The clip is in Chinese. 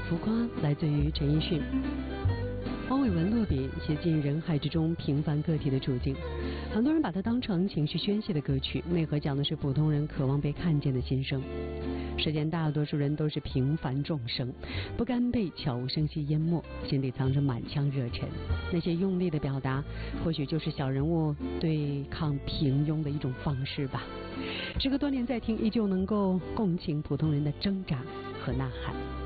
浮夸来自于陈奕迅。黄伟文落笔写进人海之中平凡个体的处境，很多人把它当成情绪宣泄的歌曲，内核讲的是普通人渴望被看见的心声。世间大多数人都是平凡众生，不甘被悄无声息淹没，心里藏着满腔热忱。那些用力的表达，或许就是小人物对抗平庸的一种方式吧。时隔多年再听，依旧能够共情普通人的挣扎和呐喊。